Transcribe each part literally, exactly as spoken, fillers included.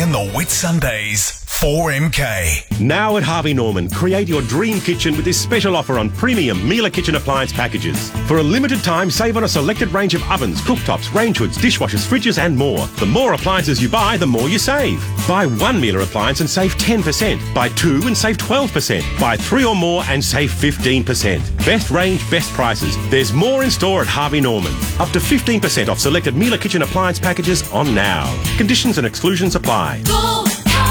on the Whitsundays four M K. Now at Harvey Norman, create your dream kitchen with this special offer on premium Miele kitchen appliance packages. For a limited time, save on a selected range of ovens, cooktops, range hoods, dishwashers, fridges and more. The more appliances you buy, the more you save. Buy one Miele appliance and save ten percent. Buy two and save twelve percent. Buy three or more and save fifteen percent. Best range, best prices. There's more in store at Harvey Norman. Up to fifteen percent off selected Miele kitchen appliance packages on now. Conditions and exclusions apply. Go!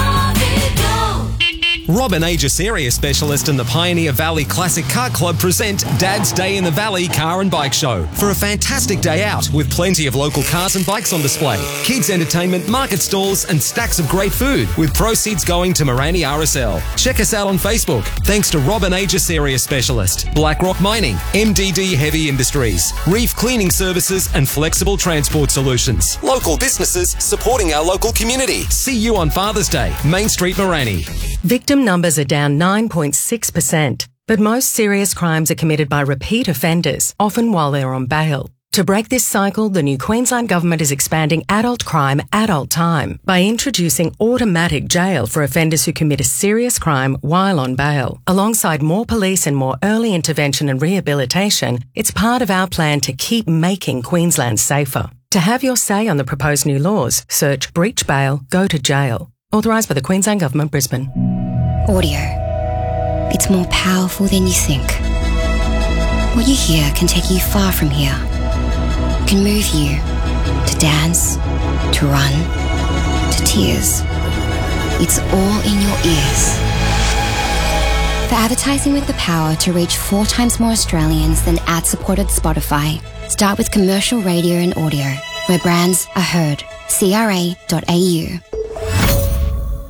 Robin Aegis Area Specialist and the Pioneer Valley Classic Car Club present Dad's Day in the Valley Car and Bike Show for a fantastic day out with plenty of local cars and bikes on display, kids entertainment, market stalls and stacks of great food with proceeds going to Morani R S L. Check us out on Facebook. Thanks to Robin Aegis Area Specialist, BlackRock Mining, M D D Heavy Industries, Reef Cleaning Services and Flexible Transport Solutions. Local businesses supporting our local community. See you on Father's Day, Main Street, Morani. Victim numbers are down nine point six percent, but most serious crimes are committed by repeat offenders, often while they're on bail. To break this cycle, the new Queensland Government is expanding adult crime, adult time by introducing automatic jail for offenders who commit a serious crime while on bail. Alongside more police and more early intervention and rehabilitation, it's part of our plan to keep making Queensland safer. To have your say on the proposed new laws, search Breach Bail, Go to Jail. Authorised by the Queensland Government, Brisbane. Audio. It's more powerful than you think. What you hear can take you far from here. Can move you to dance, to run, to tears. It's all in your ears. For advertising with the power to reach four times more Australians than ad-supported Spotify, start with commercial radio and audio, where brands are heard. C R A dot A U.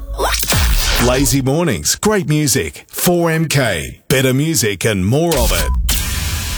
Lazy mornings, great music, four M K, better music and more of it.